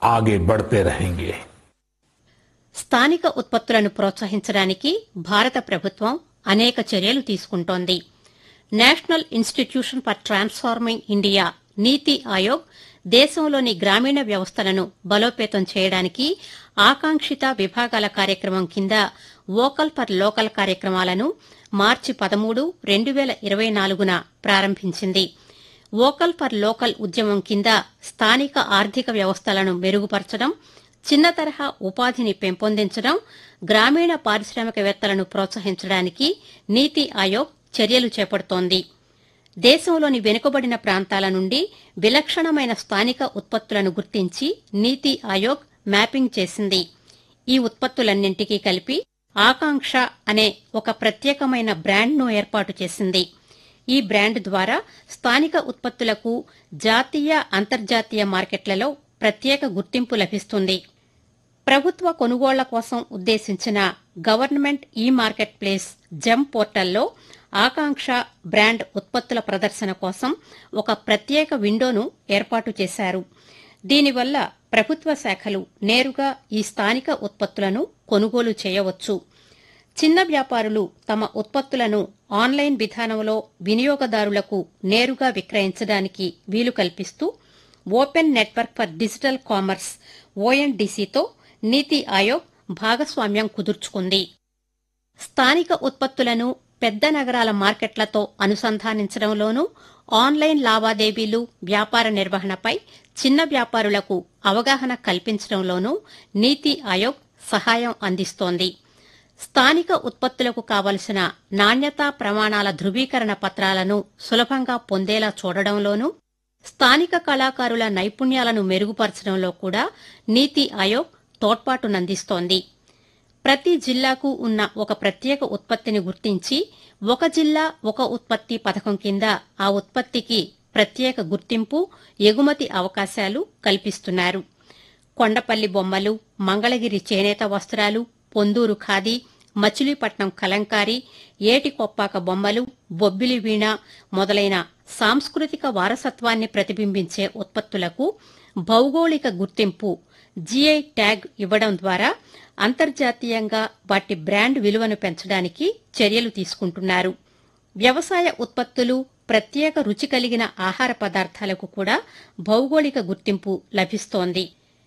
आगे बढ़ते रहेंगे। స్థానిక ఉత్పత్తులను ప్రోత్సహించడానికి భారత ప్రభుత్వం అనేక చర్యలు తీసుకుంటోంది. National institution for transforming India నీతి ఆయోగ్ దేశంలోని గ్రామీణ వ్యవస్థలను బలోపేతం చేయడానికి ఆకాంక్షిత విభాగాల కార్యక్రమం కింద వోకల్ ఫర్ లోకల్ కార్యక్రమాలను మార్చి 13, 2024న ప్రారంభించింది. వోకల్ ఫర్ లోకల్ ఉద్యమం కింద స్థానిక ఆర్థిక వ్యవస్థలను మెరుగుపరచడం, చిన్న తరహా ఉపాధిని పెంపొందించడం, గ్రామీణ పారిశ్రామికవేత్తలను ప్రోత్సహించడానికి నీతి ఆయోగ్ చర్యలు చేపడుతోంది. దేశంలోని వెనుకబడిన ప్రాంతాల నుండి విలక్షణమైన స్థానిక ఉత్పత్తులను గుర్తించి నీతి ఆయోగ్ మ్యాపింగ్ చేసింది. ఈ ఉత్పత్తులన్నింటికీ కలిపి ఆకాంక్ష అనే ఒక ప్రత్యేకమైన బ్రాండ్ను ఏర్పాటు చేసింది. ఈ బ్రాండ్ ద్వారా స్థానిక ఉత్పత్తులకు జాతీయ, అంతర్జాతీయ మార్కెట్లలో ప్రత్యేక గుర్తింపు లభిస్తుంది. ప్రభుత్వ కొనుగోళ్ల కోసం ఉద్దేశించిన గవర్నమెంట్ ఈ మార్కెట్ ప్లేస్ జెమ్ పోర్టల్లో ఆకాంక్ష బ్రాండ్ ఉత్పత్తుల ప్రదర్శన కోసం ఒక ప్రత్యేక విండోను ఏర్పాటు చేశారు. దీనివల్ల ప్రభుత్వ శాఖలు నేరుగా ఈ స్థానిక ఉత్పత్తులను కొనుగోలు చేయవచ్చు. చిన్న వ్యాపారులు తమ ఉత్పత్తులను ఆన్లైన్ విధానంలో వినియోగదారులకు నేరుగా విక్రయించడానికి వీలు కల్పిస్తూ open network for digital commerce ONDCతో నీతి ఆయోగ్ భాగస్వామ్యం కుదుర్చుకుంది. స్థానిక ఉత్పత్తులను పెద్ద నగరాల మార్కెట్లతో అనుసంధానించడంలోనూ, ఆన్లైన్ లావాదేవీలు, వ్యాపార నిర్వహణపై చిన్న వ్యాపారులకు అవగాహన కల్పించడంలోనూ నీతి ఆయోగ్ సహాయం అందిస్తోంది. స్థానిక ఉత్పత్తులకు కావలసిన నాణ్యతా ప్రమాణాల ధృవీకరణ పత్రాలను సులభంగా పొందేలా చూడడంలోనూ, స్థానిక కళాకారుల నైపుణ్యాలను మెరుగుపరచడంలో కూడా నీతి ఆయోగ్ తోడ్పాటునందిస్తోంది. ప్రతి జిల్లాకు ఉన్న ఒక ప్రత్యేక ఉత్పత్తిని గుర్తించి ఒక జిల్లా ఒక ఉత్పత్తి పథకం కింద ఆ ఉత్పత్తికి ప్రత్యేక గుర్తింపు, ఎగుమతి అవకాశాలు కల్పిస్తున్నారు. కొండపల్లి బొమ్మలు, మంగళగిరి చేనేత వస్త్రాలు, పొందూరు ఖాదీ, మచిలీపట్నం కలంకారీ, ఏటికొప్పాక బొమ్మలు, బొబ్బిలి వీణ మొదలైన సాంస్కృతిక వారసత్వాన్ని ప్రతిబింబించే ఉత్పత్తులకు భౌగోళిక గుర్తింపు GI ట్యాగ్ ఇవ్వడం ద్వారా అంతర్జాతీయంగా వాటి బ్రాండ్ విలువను పెంచడానికి చర్యలు తీసుకుంటున్నారు. వ్యవసాయ ఉత్పత్తులు, ప్రత్యేక రుచి కలిగిన ఆహార పదార్థాలకు కూడా భౌగోళిక గుర్తింపు లభిస్తోంది.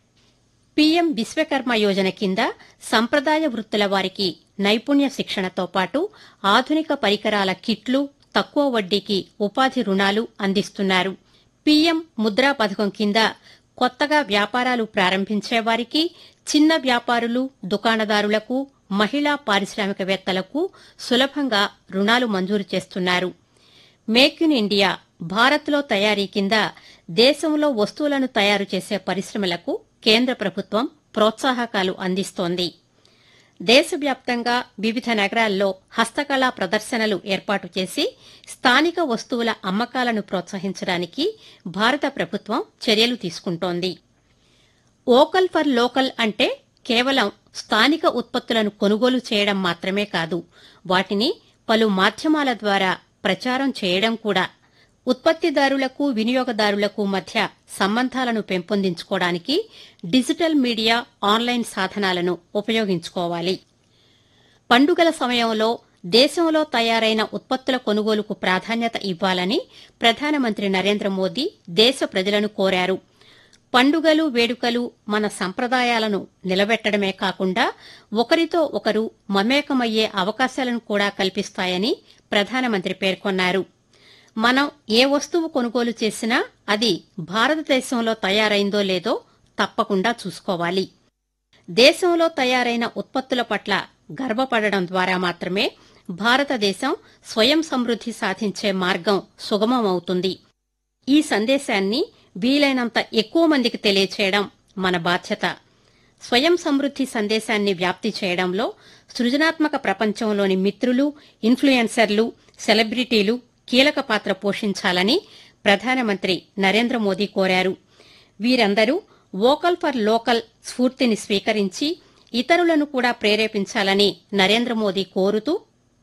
పీఎం విశ్వకర్మ యోజన కింద సంప్రదాయ వృత్తుల వారికి నైపుణ్య శిక్షణతో పాటు ఆధునిక పరికరాల కిట్లు, తక్కువ వడ్డీకి ఉపాధి రుణాలు అందిస్తున్నారు. పీఎం ముద్రా పథకం కింద కొత్తగా వ్యాపారాలు ప్రారంభించేవారికి, చిన్న వ్యాపారులు, దుకాణదారులకు, మహిళా పారిశ్రామికవేత్తలకు సులభంగా రుణాలు మంజూరు చేస్తున్నారు. మేక్ ఇన్ ఇండియా, భారత్లో తయారీ కింద దేశంలో వస్తువులను తయారు చేసే పరిశ్రమలకు కేంద్ర ప్రభుత్వం ప్రోత్సాహకాలు అందిస్తోంది. దేశవ్యాప్తంగా వివిధ నగరాల్లో హస్తకళా ప్రదర్శనలు ఏర్పాటు చేసి స్థానిక వస్తువుల అమ్మకాలను ప్రోత్సహించడానికి భారత ప్రభుత్వం చర్యలు తీసుకుంటోంది. వోకల్ ఫర్ లోకల్ అంటే కేవలం స్థానిక ఉత్పత్తులను కొనుగోలు చేయడం మాత్రమే కాదు, వాటిని పలు మాధ్యమాల ద్వారా ప్రచారం చేయడం కూడా. ఉత్పత్తిదారులకు, వినియోగదారులకు మధ్య సంబంధాలను పెంపొందించుకోవడానికి డిజిటల్ మీడియా, ఆన్లైన్ సాధనాలను ఉపయోగించుకోవాలి. పండుగల సమయంలో దేశంలో తయారైన ఉత్పత్తుల కొనుగోలుకు ప్రాధాన్యత ఇవ్వాలని ప్రధానమంత్రి నరేంద్ర మోదీ దేశ ప్రజలను కోరారు. పండుగలు, వేడుకలు మన సంప్రదాయాలను నిలబెట్టడమే కాకుండా ఒకరితో ఒకరు మమేకమయ్యే అవకాశాలను కూడా కల్పిస్తాయని ప్రధానమంత్రి పేర్కొన్నారు. మనం ఏ వస్తువు కొనుగోలు చేసినా అది భారతదేశంలో తయారైందో లేదో తప్పకుండా చూసుకోవాలి. దేశంలో తయారైన ఉత్పత్తుల పట్ల గర్వపడడం ద్వారా మాత్రమే భారతదేశం స్వయం సమృద్ధి సాధించే మార్గం సుగమమవుతుంది. ఈ సందేశాన్ని వీలైనంత ఎక్కువ మందికి తెలియచేయడం మన బాధ్యత. స్వయం సమృద్ధి సందేశాన్ని వ్యాప్తి చేయడంలో సృజనాత్మక ప్రపంచంలోని మిత్రులు, ఇన్ఫ్లుయెన్సర్లు, సెలబ్రిటీలు కీలక పాత్ర పోషించాలని ప్రధానమంత్రి నరేంద్ర మోదీ కోరారు. వీరందరూ వోకల్ ఫర్ లోకల్ స్ఫూర్తిని స్వీకరించి ఇతరులను కూడా ప్రేరేపించాలని నరేంద్ర మోదీ కోరుతూ,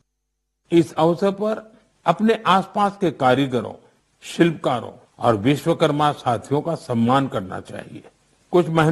इस अवसर पर अपने आसपास के कारीगरों, शिल्पकारों और विश्वकर्मा साथियों का सम्मान करना चाहिए. कुछ